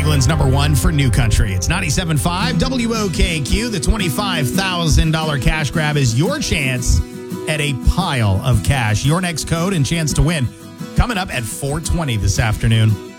England's number one for New Country. It's 97.5 WOKQ. The $25,000 cash grab is your chance at a pile of cash. Your next code and chance to win coming up at 4:20 this afternoon.